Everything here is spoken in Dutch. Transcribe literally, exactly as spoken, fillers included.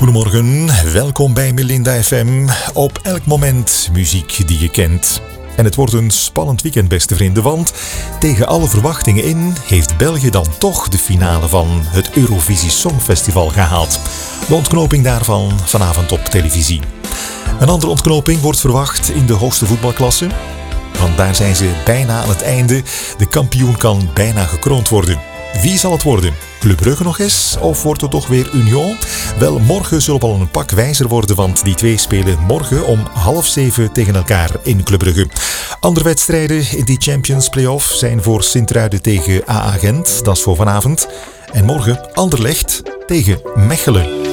Goedemorgen, welkom bij Melinda F M. Op elk moment muziek die je kent. En het wordt een spannend weekend, beste vrienden, want tegen alle verwachtingen in heeft België dan toch de finale van het Eurovisie Songfestival gehaald. De ontknoping daarvan vanavond op televisie. Een andere ontknoping wordt verwacht in de hoogste voetbalklasse. Want daar zijn ze bijna aan het einde. De kampioen kan bijna gekroond worden. Wie zal het worden? Club Brugge nog eens? Of wordt het toch weer Union? Wel, morgen zullen we al een pak wijzer worden, want die twee spelen morgen om half zeven tegen elkaar in Club Brugge. Andere wedstrijden in die Champions Playoff zijn voor Sint-Truiden tegen A A Gent, dat is voor vanavond. En morgen Anderlecht tegen Mechelen.